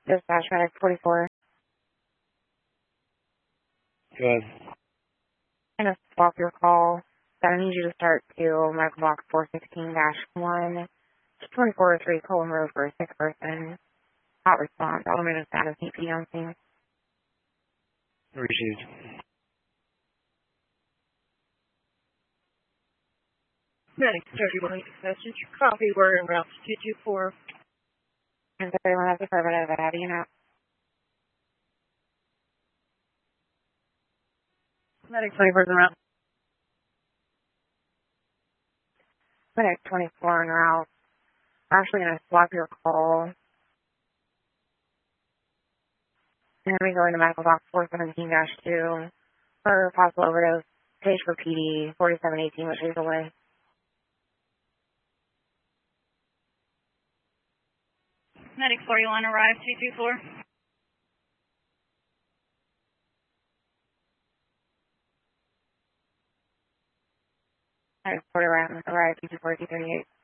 Dispatch medic 44. Good. I'm going to swap your call. So I need you to start to medical box 416-1. 2403 Colon Road for a sick person. Hot response. Automated status. EP on scene. Received. Medic 31 message. Copy. We're en route to 224. And 31 that's affirmative. How do you know? Medic 24 is en route. Medic 24 en route. I'm actually going to swap your call. And we go into medical box 417-2 for possible overdose. Page for PD 4718, which is away. Medic 41 arrived 224. Medic 40 arrived 224 238.